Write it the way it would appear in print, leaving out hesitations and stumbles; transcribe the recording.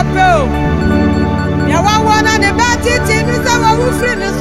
pe o. Ya wa wona ne ba titi ni sa wa wu free ni